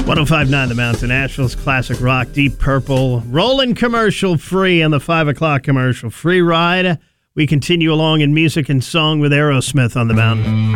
105.9 The Mountain, Nashville's classic rock, Deep Purple, rolling commercial free on the 5 o'clock commercial free ride. We continue along in music and song with Aerosmith on the Mountain.